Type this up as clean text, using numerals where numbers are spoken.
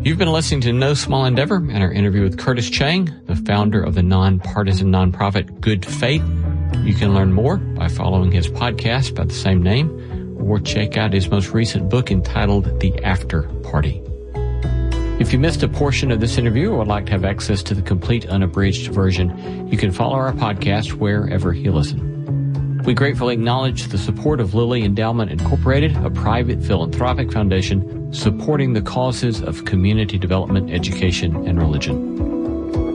You've been listening to No Small Endeavor and our interview with Curtis Chang, the founder of the nonpartisan nonprofit Good Faith. You can learn more by following his podcast by the same name, or check out his most recent book entitled The After Party. If you missed a portion of this interview or would like to have access to the complete unabridged version, you can follow our podcast wherever you listen. We gratefully acknowledge the support of Lilly Endowment Incorporated, a private philanthropic foundation supporting the causes of community development, education, and religion.